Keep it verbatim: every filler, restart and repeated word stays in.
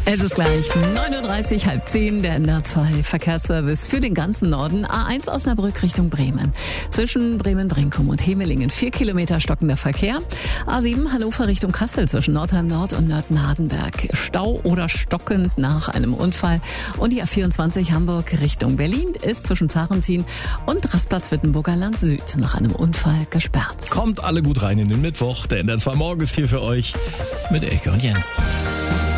Es ist gleich neun Uhr dreißig, halb zehn, der N D R zwei Verkehrsservice für den ganzen Norden. A eins Osnabrück Richtung Bremen. Zwischen Bremen-Brinkum und Hemelingen vier Kilometer stockender Verkehr. A sieben Hannover Richtung Kassel zwischen Nordheim Nord und Nördnadenberg. Stau oder stockend nach einem Unfall. Und die A vierundzwanzig Hamburg Richtung Berlin ist zwischen Zarentien und Rastplatz Wittenburger Land Süd nach einem Unfall gesperrt. Kommt alle gut rein in den Mittwoch. Der N D R zwei Morgen ist hier für euch mit Elke und Jens.